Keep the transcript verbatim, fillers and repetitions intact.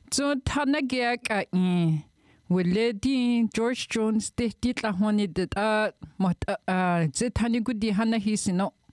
So Tanagia ka in. Weledi George Jones te titla honi det a mot a zetani gudi hana hisino